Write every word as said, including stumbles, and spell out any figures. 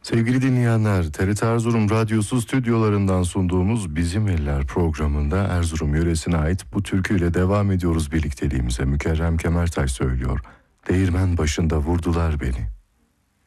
Sevgili dinleyenler, T R T Erzurum Radyosu stüdyolarından sunduğumuz Bizim Eller programında Erzurum yöresine ait bu türküyle devam ediyoruz birlikteliğimize. Mükerrem Kemertaş söylüyor. Değirmen başında vurdular beni.